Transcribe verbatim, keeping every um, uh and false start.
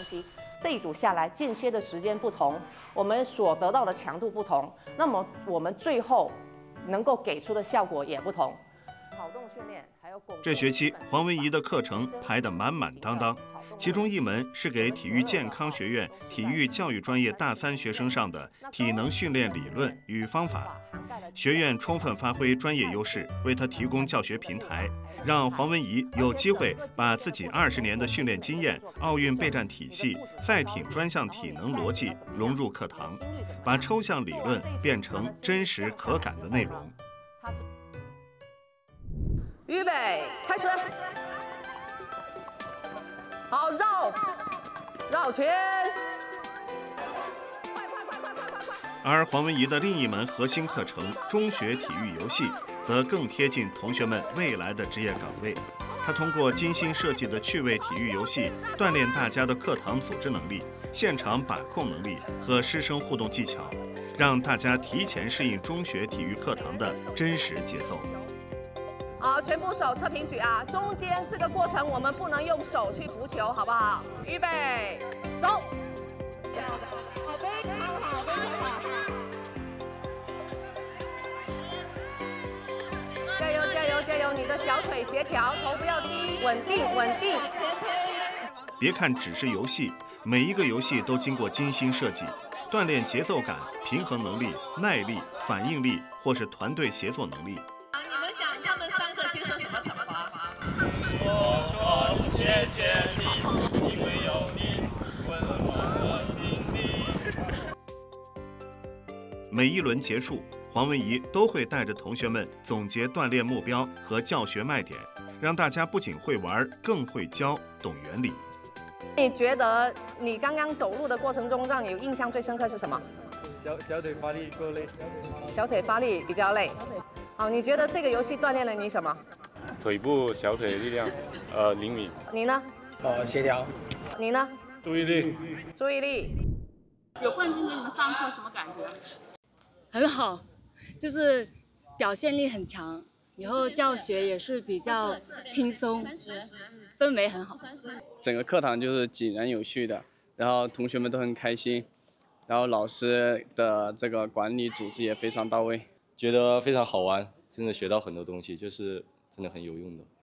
系。这一组下来，间歇的时间不同，我们所得到的强度不同，那么我们最后能够给出的效果也不同。跑动训练还有这学期黄文怡的课程排得满满当当，其中一门是给体育健康学院体育教育专业大三学生上的体能训练理论与方法。学院充分发挥专业优势，为他提供教学平台，让黄文怡有机会把自己二十年的训练经验、奥运备战体系、赛艇专项体能逻辑融入课堂，把抽象理论变成真实可感的内容。 预备，开始。好，绕，绕圈。 而黄文怡的另一门核心课程中学体育游戏，则更贴近同学们未来的职业岗位。他通过精心设计的趣味体育游戏，锻炼大家的课堂组织能力、现场把控能力和师生互动技巧，让大家提前适应中学体育课堂的真实节奏。 好，全部手侧平举啊！中间这个过程我们不能用手去扶球，好不好？预备，走！ 好，非常好，非常好！ 加油，加油，加油！你的小腿协调，头不要低，稳定，稳定。 别看只是游戏，每一个游戏都经过精心设计，锻炼节奏感、平衡能力、耐力、反应力或是团队协作能力。 我说谢谢你，因为有你温暖我心底。 每一轮结束，黄文怡都会带着同学们总结锻炼目标和教学卖点，让大家不仅会玩，更会教，懂原理。 你觉得你刚刚走路的过程中，让你印象最深刻是什么？ 小小腿发力够累， 小腿发力比较累。好，你觉得这个游戏锻炼了你什么？ 腿部、小腿力量，呃，灵敏。 你呢？ 呃，协调。 你呢？ 注意力。 注意力。 有冠军给你们上课什么感觉？ 很好，就是表现力很强，以后教学也是比较轻松，氛围很好。 整个课堂就是井然有序的，然后同学们都很开心，然后老师的这个管理组织也非常到位， 觉得非常好玩，真的学到很多东西，就是真的很有用的。